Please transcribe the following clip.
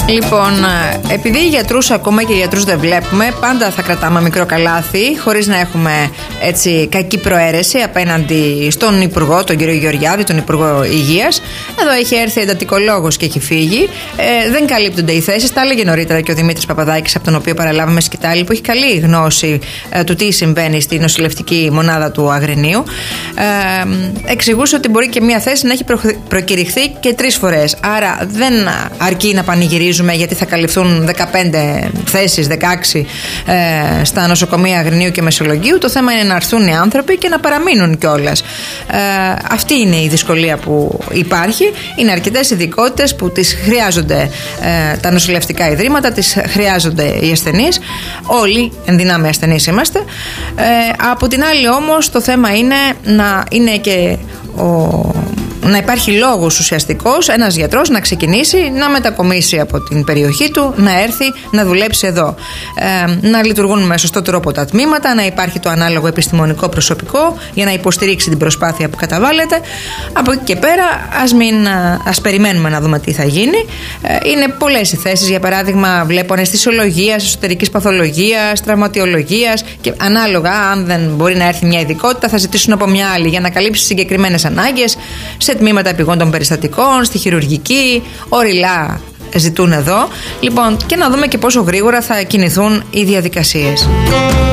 Λοιπόν, επειδή γιατρούς ακόμα και γιατρούς δεν βλέπουμε, πάντα θα κρατάμε μικρό καλάθι, χωρίς να έχουμε έτσι κακή προαίρεση απέναντι στον Υπουργό, τον κύριο Γεωργιάδη, τον Υπουργό Υγείας. Εδώ έχει έρθει εντατικολόγος και έχει φύγει. Δεν καλύπτονται οι θέσεις. Τα έλεγε νωρίτερα και ο Δημήτρης Παπαδάκης, από τον οποίο παραλάβαμε σκητάλη, που έχει καλή γνώση του τι συμβαίνει στη νοσηλευτική μονάδα του Αγρινίου. Εξηγούσε ότι μπορεί και μία θέση να έχει προκηρυχθεί και 3 φορές. Άρα δεν αρκεί να πανηγυρίζουμε γιατί θα καλυφθούν 15 θέσεις, 16 στα νοσοκομεία Αγρινίου και Μεσολογγίου. Το θέμα είναι να έρθουν οι άνθρωποι και να παραμείνουν κιόλας. Αυτή είναι η δυσκολία που υπάρχει. Είναι αρκετές ειδικότητες που τις χρειάζονται τα νοσηλευτικά ιδρύματα, τις χρειάζονται οι ασθενείς. Όλοι εν δυνάμει ασθενείς είμαστε. Από την άλλη όμως το θέμα είναι να είναι και να υπάρχει λόγος ουσιαστικός ένας γιατρός να ξεκινήσει να μετακομίσει από την περιοχή του, να έρθει να δουλέψει εδώ, να λειτουργούν με σωστό τρόπο τα τμήματα, να υπάρχει το ανάλογο επιστημονικό προσωπικό για να υποστηρίξει την προσπάθεια που καταβάλλεται. Από εκεί και πέρα ας περιμένουμε να δούμε τι θα γίνει. Είναι πολλές οι θέσεις, για παράδειγμα βλέπω αναισθησιολογίας, εσωτερικής παθολογίας, τραυματιολογίας, και ανάλογα αν δεν μπορεί να έρθει μια ειδικότητα θα ζητήσουν από μια άλλη για να καλύψει συγκεκριμένες ανάγκες σε τμήματα επιγόντων περιστατικών, στη χειρουργική, οριλά ζητούν εδώ. Λοιπόν, και να δούμε και πόσο γρήγορα θα κινηθούν οι διαδικασίες.